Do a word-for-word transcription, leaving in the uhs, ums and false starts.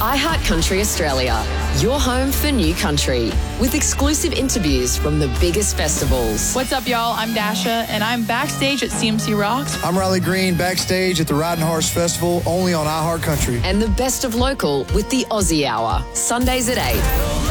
iHeart Country Australia, your home for new country, with exclusive interviews from the biggest festivals. What's up, y'all? I'm Dasha, and I'm backstage at C M C Rocks. I'm Riley Green, backstage at the Riding Horse Festival, only on iHeart Country. And the best of local with the Aussie Hour, Sundays at eight.